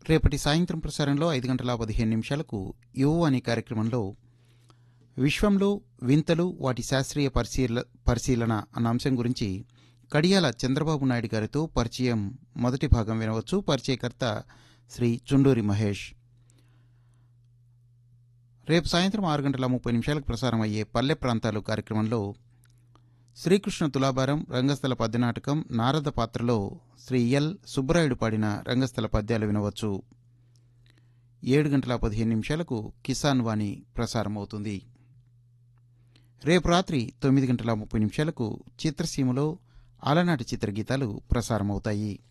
రేపటి సాయంత్రం ప్రసారంలో 5:15 యువ అనే కార్యక్రమంలో విశ్వంలో వింతలు వాటి శాస్త్రీయ పరిశీలన అన్న అంశం గురించి కడియాల చంద్రబాబు నాయుడు గారితో పరిచయం మొదటి భాగం వినవచ్చు. పరిచయకర్త శ్రీ చుండూరి మహేష్. రేపు సాయంత్రం 6:30 ప్రసారం అయ్యే పల్లె ప్రాంతాలు కార్యక్రమంలో శ్రీకృష్ణ తులాభారం రంగస్థల పద్యనాటకం నారద పాత్రలో శ్రీ ఎల్ సుబ్బరాయుడు పాడిన రంగస్థల పద్యాలు వినవచ్చు. 7:15 కిసాన్ వాణి ప్రసారమవుతుంది. రేపు రాత్రి 9:30 చిత్రసీమలో అలనాటి చిత్రగీతాలు ప్రసారమవుతాయి.